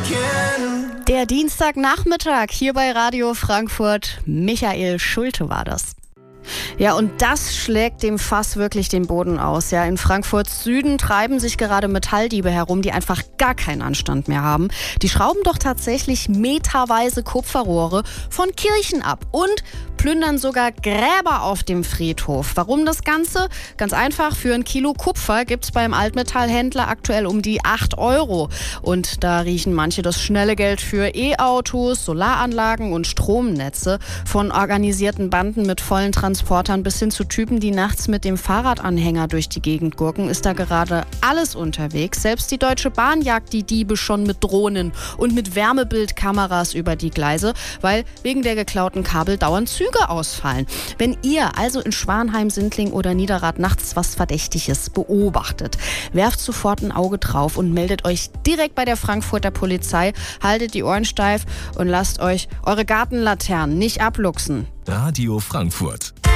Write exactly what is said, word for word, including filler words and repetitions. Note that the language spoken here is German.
Der Dienstagnachmittag hier bei Radio Frankfurt. Michael Schulte war das. Ja, und das schlägt dem Fass wirklich den Boden aus. Ja, in Frankfurts Süden treiben sich gerade Metalldiebe herum, die einfach gar keinen Anstand mehr haben. Die schrauben doch tatsächlich meterweise Kupferrohre von Kirchen ab und plündern sogar Gräber auf dem Friedhof. Warum das Ganze? Ganz einfach, für ein Kilo Kupfer gibt's beim Altmetallhändler aktuell um die acht Euro. Und da riechen manche das schnelle Geld für E-Autos, Solaranlagen und Stromnetze. Von organisierten Banden mit vollen Transportern bis hin zu Typen, die nachts mit dem Fahrradanhänger durch die Gegend gurken, ist da gerade alles unterwegs. Selbst die Deutsche Bahn jagt die Diebe schon mit Drohnen und mit Wärmebildkameras über die Gleise, weil wegen der geklauten Kabel dauernd Züge ausfallen. Wenn ihr also in Schwanheim, Sindling oder Niederrad nachts was Verdächtiges beobachtet, werft sofort ein Auge drauf und meldet euch direkt bei der Frankfurter Polizei, haltet die Ohren steif und lasst euch eure Gartenlaternen nicht abluchsen. Radio Frankfurt.